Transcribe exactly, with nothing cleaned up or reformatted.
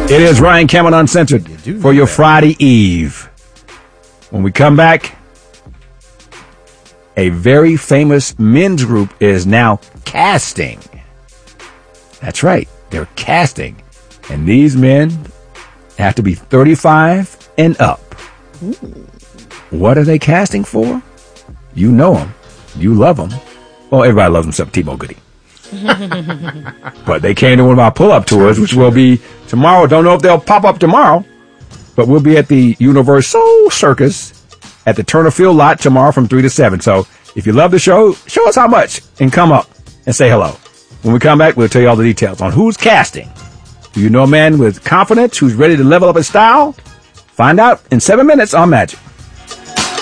It is Ryan Cameron Uncensored you for your that. Friday Eve. When we come back, a very famous men's group is now casting. That's right. They're casting. And these men have to be thirty-five and up. Ooh. What are they casting for? You know them. You love them. Well, everybody loves them except T-Bo Goody. But they came to one of our pull-up tours, which will be tomorrow. Don't know if they'll pop up tomorrow, but we'll be at the Universal Circus at the Turner Field lot tomorrow from three to seven. So if you love the show, show us how much and come up and say hello. When we come back, we'll tell you all the details on who's casting. Do you know a man with confidence who's ready to level up his style? Find out in seven minutes on Magic.